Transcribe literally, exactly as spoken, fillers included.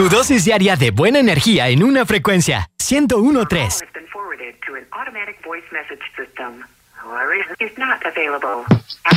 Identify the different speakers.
Speaker 1: Tu dosis diaria de buena energía en una frecuencia. ciento uno punto tres.